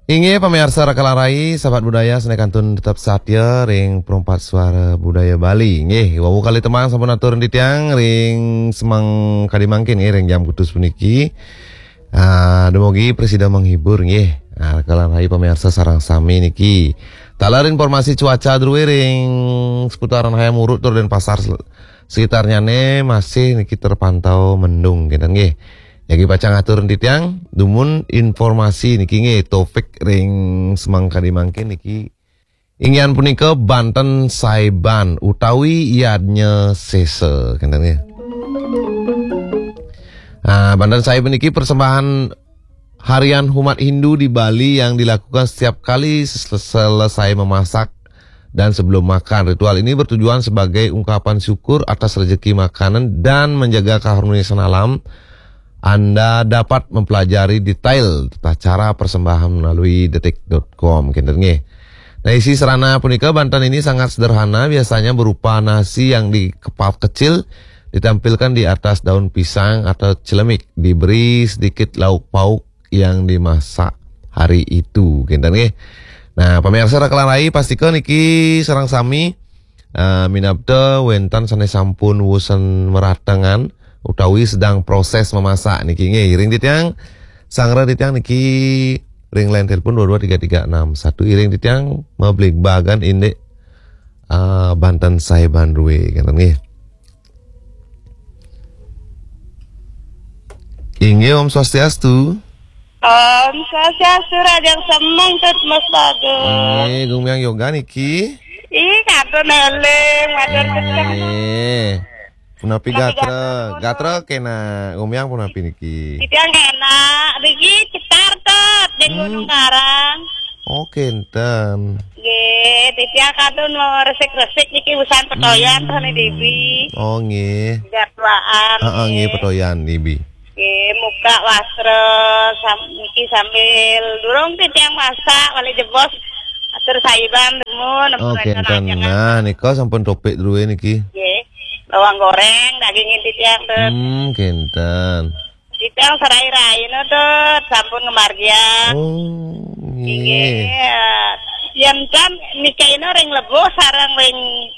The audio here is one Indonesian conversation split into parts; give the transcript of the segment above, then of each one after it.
Inge pamirsa Rakalarai, sahabat budaya senekantun tetap satya ring perompat suara budaya Bali. Nggih, wawu kali temang sampun atur tiang ring semang kali mangkin ring jam kutus puniki. Demogi presiden menghibur nggih. Rakalarai pamirsa sarang sami niki. Talar informasi cuaca druwe ring seputaran hayam urut tur dan pasar sekitarnya masih niki terpantau mendung gitu nggih. Yagi baca ngatur tiang dumun informasi niki nge topik ring semangka dimangkin niki ingin punika Banten Saiban utawi iadnya sese kentangnya. Banten Saiban niki persembahan harian umat Hindu di Bali yang dilakukan setiap kali selesai memasak dan sebelum makan. Ritual ini bertujuan sebagai ungkapan syukur atas rezeki makanan dan menjaga keharmonisan alam. Anda dapat mempelajari detail tata cara persembahan melalui detik.com. Nah, isi serana punika Banten ini sangat sederhana, biasanya berupa nasi yang dikepal kecil ditampilkan di atas daun pisang atau celemik, diberi sedikit lauk pauk yang dimasak hari itu. Nah, pemirsa Rakalarai pastikan niki sarang sami minabda wentan sane sampun wusen meratangan utawi sedang proses memasak niki nggih iring titiang sangra titiang niki ring line telepon 223361 iring titiang mablik bagan indek Banten Saiban ruwe kan nggih. Inggih Om Swastiastu. Om Swastiastu Rajang Semang tut Mas Bagus. Gumiang yoga niki. Ih katun eling madan kenceng. Punapi gatra kena gumiang punapi niki. Titiang enak, Riki cetar tut di Gunung Karang. Oh kenten. Nggih, titiang katun mau resik-resik niki usahan petoyan sane Dewi. Oh nggih. Jadwaan. Nggih petoyan Dewi. Nggih, muka wasra niki sambil durung titiang masak wali jebos atur saiban demun. Oh kenten. Nah nika sampun topik dulu niki. Nggih. Bawang goreng, dagingin titiang tut. Kenten. Titiang serai-rai no tut, sampun ngemargian. Oh, nggih. Yang kan nikah ini ring lebo sarang ring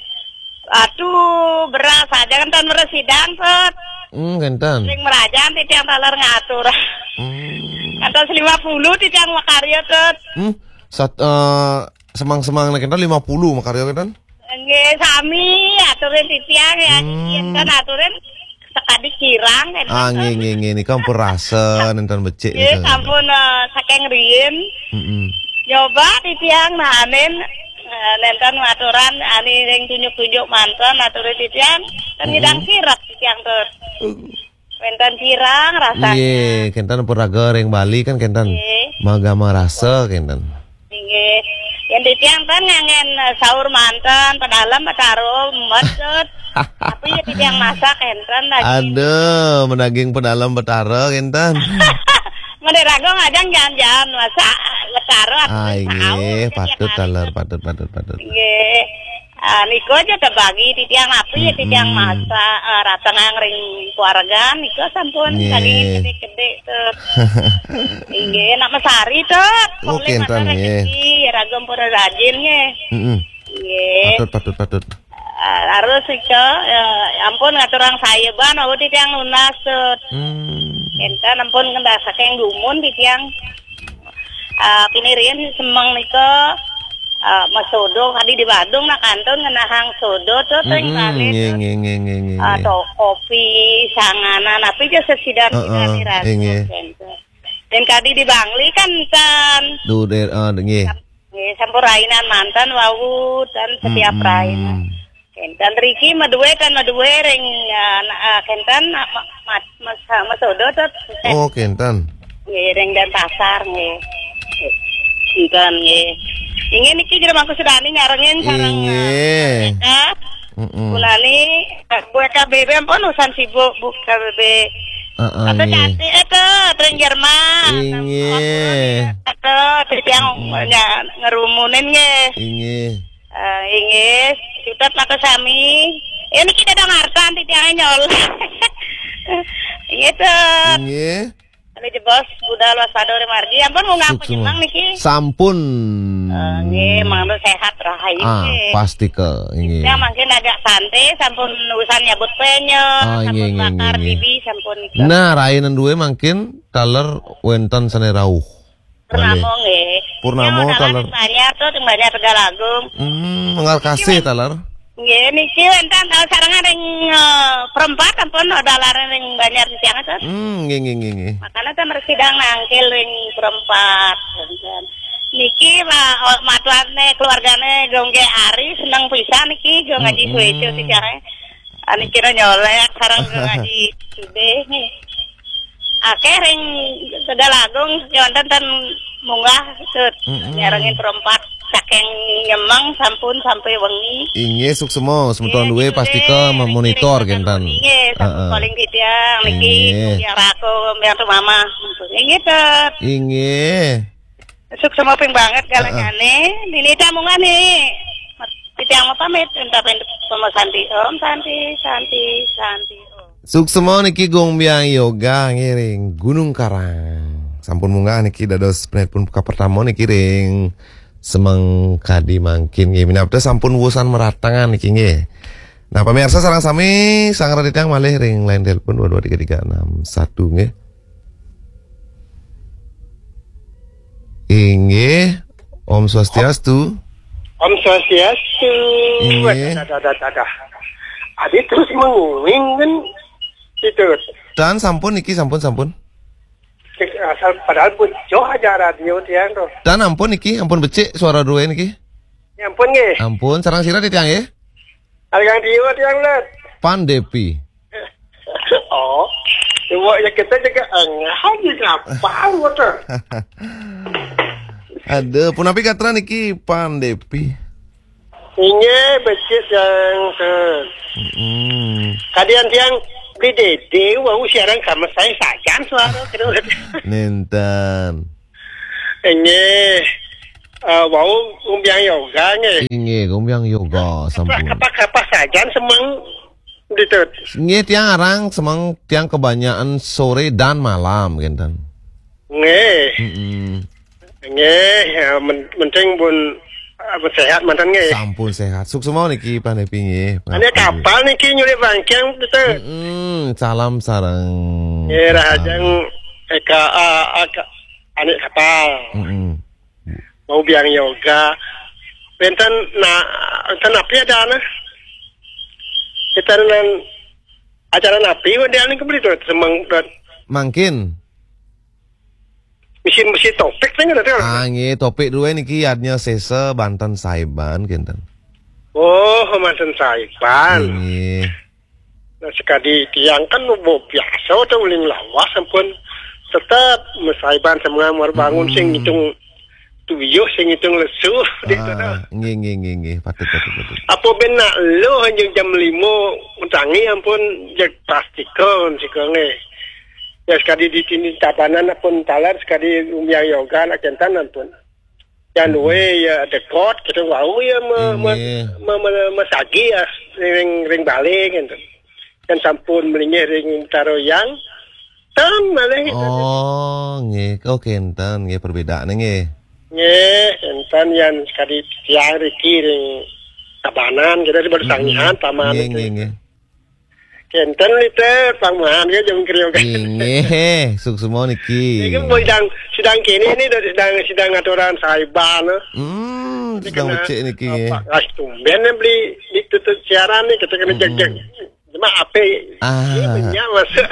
beras aja kan tan meresidang tut. Kenten. Ring merajan titiang talar ngatur. Atas 50 titiang makarya tut. Semang-semang kenten 50 makarya kenten. Nggih sami aturin titiang ya, kan aturin sekali kirang kan. Nggih nika ampun rasa nenten becik. Nggih sampun saking riyin. Nyoba titiang nanen nenten aturan ani ring tunjuk-tunjuk manten aturin titiang kan ngidang kirang titiang tut. Wenten kirang rasanya. Nggih, kenten ampun raga ring Bali kan kenten. Magama rasa kenten. Nggih. Yang titiang kan ngangen sahur manten pedalam betaro medut. Tapi ya titiang masak enten lagi. Aduh, menaging pedalam betara enten. Menerago ngajang jangan masak betaro nggih, patut taler, patut. Nggih. Niko aja terbagi titiang api ya titiang masak ratengang ring keluarga niko sampun tadi gede-gede tuh. Nggih, nak mesari tuh. Oke, enten nggih. Ragam pura rajin nggih. Nggih. Patut. Harus iko ampun ngaturang saya ban aku titiang lunas tuh. Enten ampun kendak saking dumun titiang pinirian semang niko masodo kadi di Badung nak kantun ngenahang sodo tuh teng kali. Nggih. Atau kopi sanganan tapi aja sesidar di rasa. Dan kadi di Bangli kan nggih. Nggih sampurainan mantan wau dan setiap rainan. Kenten Riki madue ring kenten masodo tuh. Oh kenten. Nggih ring dan pasar nggih. Kenten nggih. Ingin niki jadi mangku sedani nyarengin sarang Kulani kue KBB pun urusan sibuk bu KBB. Atau cantik itu tering Jerman. Atau yang ngerumunin nge. Inggih. Kita maka sami. Ini kita ada ngartan titiangnya nyol. Inggih tuh. Kali jebos budal waspadore margi ampun munggah penyemang niki. Sampun. Nggih, mangga sehat rahayu nggih. Pasti ke nggih. Ya mangke agak santai sampun urusan nyabut penyo, sampun bakar bibi sampun niki. Nah, rainan duwe mangkin taler wenten sane rauh. Purnamo nggih. Purnamo taler. Banyak tuh banyak Tegalagung. Manggal kasih taler. Nggih niki wonten sarangan ring perempat ampun dalar ring banyak siang terus. Nggih. Makanya kan sidang nangkil ring perempat. Niki matuane keluargane gongge Ari seneng pisan niki go ngaji suwejo siare. Ani kira nyolek sareng ngaji sude nih. Akeh ring Tegalagung wonten ten munggah nyarengin perempat. Saking nyemang sampun sampai wengi. Inggih suksemo semeton duwe pasti ke memonitor gentan. Inggih sampun paling tiang niki yang rako mbiyantu mama. Inggih Tet. Inggih. Suksemo ping banget galanyane. Dini tamungan nih. Tiang pamit entah sama Santi. Om Santi. Suksemo niki gong biang yoga ngiring Gunung Karang. Sampun munggah niki dados penit pun buka pertama niki ring semeng kadi mangkin nggih minapta sampun wusan meratangan iki nggih. Nah pemirsa sareng sami sang raditang malih ring line telepon 223361 nggih. Inggih Om Swastiastu. Om Swastiastu. Inggih. Adi terus menguing kan itu. Dan sampun niki sampun. Asal padahal pun jauh aja radio tiang tuh. Dan ampun niki, ampun becik suara dua niki. Ya ampun nggih. Ampun, sarang sira di tiang ya. Algang diwa tiang let. Pandepi. Oh. Dewa ya kita juga haji apa water. Ada punapi katra niki Pandepi. Ini becik yang ke. Kadian tiang beli dede, wah siaran sama saya sajan suara terus. Nintan. Ini, wah umbiang yoga nih. Inge, umbiang yoga sampun. Apa sajan semang gitu. Nge tiang arang semang tiang kebanyakan sore dan malam gentan. Ya penting pun sehat mantan nge. Sampun sehat. Suksema niki Pandepi nge. Ini kapal niki nyuri bangkeng gitu. Salam sarang. Ya rahajang anik kapal. Mau biang yoga. Benten napi ada na. Kita dengan acara napi dia ini kembali tuh semang Mangkin. Misi topik nih kan? Nge topik dua niki adnya sese Banten Saiban gentan. Oh, mantan Saiban. Nge. Nah, sekali tiang kan biasa atau uling lawas ampun tetap Saiban sama ngamar bangun sing hitung tuyuh sing hitung lesu Nge patut. apa benak lo hanya jam 5 utangi ampun jak plastikon sikonge. Ya sekali di sini tabanan pun talar sekali umbiang yoga nak kentan ampun. Yang dua ya dekot kita wau ya masagi ya ring balik gitu. Dan sampun melinya ring taroyang tan malah. Oh, nge kau kentan nge perbedaan nge. Nge kentan yang sekali tiang riki ring tabanan kita di baru sangihan paman itu. Nge. Kentan itu paman ya jam kriyo kan. Nge, suksemo niki. Ini sidang kini ini dari sidang aturan Saiban. Sedang becek niki nge. Tumben beli ditutup siaran nih kita kena jag. Cuma apa? Ini masuk.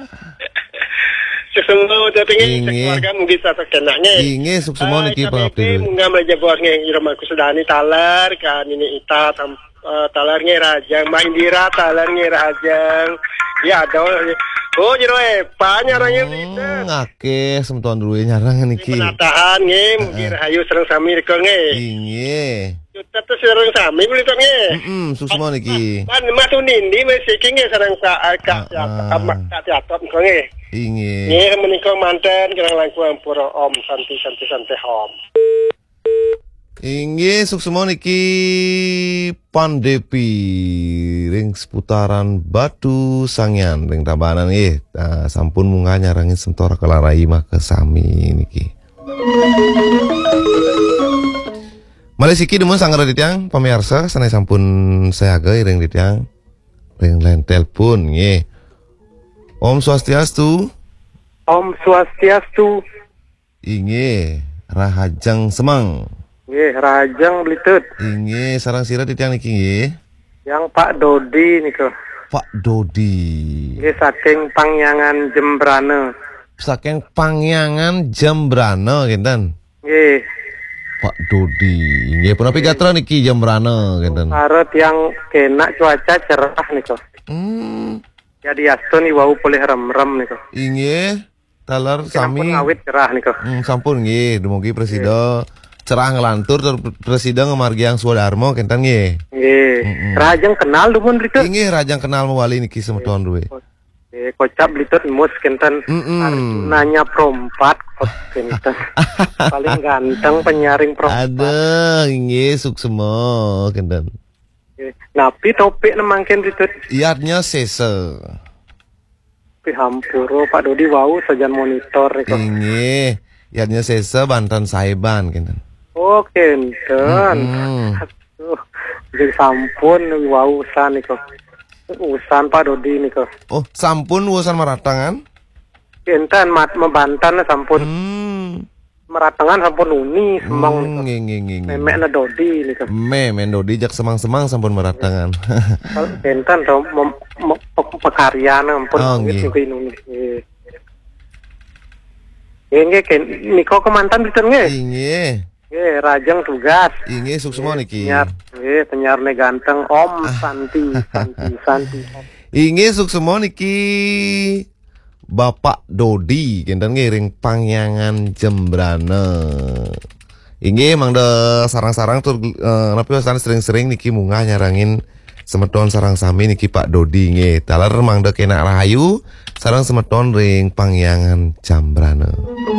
Semua udah pengen keluarga mungkin satu kenanya. Inge suksemo niki pangapti. Munggah belajar buatnya iramaku sedani talar kan ini ita talarnya rajang Mbak Indira talarnya rajang ya ada oh jero nyarangnya itu ngake sementuan dulu nyarang niki penataan mungkin rahayu serang sami reko inge juta tuh serang sami beli tuh suksemo niki matu nindi masih kenge serang kak teatot nge inge menikah mantan kerang langku ampura om santi om Inggih suksemo niki Pandepi ring seputaran Batu Sangyan ring Tabanan nggih. Sampun munggah nyarangin sentora kelarai mah ke sami niki. Malesiki demun sangar ditiang pamirsa sanai sampun saya ge ring ditiang ring lain telepon nggih. Om Swastiastu. Om Swastiastu. Inggih Rahajang Semang. Nggih, Rajang Blitut. Inggih sareng sira titiang niki nggih. Yang Pak Dodi niku. Pak Dodi. Nggih saking Pangyangan Jembrane. Saking Pangyangan Jembrane kinten. Nggih. Pak Dodi. Nggih punapa gatra niki Jembrane kinten. Arep yang kena cuaca cerah niku. Jadi astun wau boleh rem-rem niku. Inggih taler sami. Sampun awit cerah niku. Sampun nggih dumugi presida cerah ngelantur tur presida ngamargiang Swadarmo kinten nggih. Nggih. Rajang kenal dumun Blitut. Inggih Rajang kenal mewali niki semeton ruwe. Kocap Blitut mus kinten. Nanya perompat kok kinten. Paling ganteng penyaring perompat. Ada inggih suksemo kinten. Napi topik nemangkin Blitut. Iatnya sese. Hampuro Pak Dodi wau sajan monitor niku. Inggih iatnya sese Banten Saiban kinten. Oh kinten. Aduh. Jadi sampun wau usan niku. Usan Pak Dodi niku. Oh sampun urusan meratangan? Kinten Banten sampun. Meratangan sampun uni semang Nggih. memekna Dodi niku. Men Dodi jak semang-semang sampun meratangan. Kinten to pekaryana ampun nggih. Nggih niku kemantan Blitut nggih. Inggih. Nggih Rajang tugas. Inggih suksemo niki. Penyarne ganteng Om Santi. Inggih suksemo niki Bapak Dodi kinten nggih ring Pangyangan Jembrane. Inggih mangda sarang-sarang tur napi sering-sering niki munggah nyarangin semeton sarang sami niki Pak Dodi nggih. Taler mangda kena rahayu sareng semeton ring Pangyangan Jembrane.